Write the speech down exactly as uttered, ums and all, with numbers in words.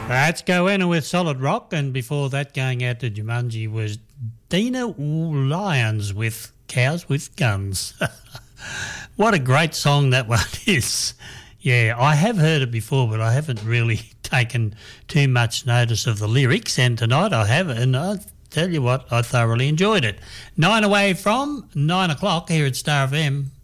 That's Goanna with Solid Rock, and before that, going out to Jumanji was Dina Lyons with Cows with Guns. What a great song that one is. Yeah, I have heard it before, but I haven't really taken too much notice of the lyrics, and tonight I have, and I tell you what, I thoroughly enjoyed it. Nine away from nine o'clock here at Star F M.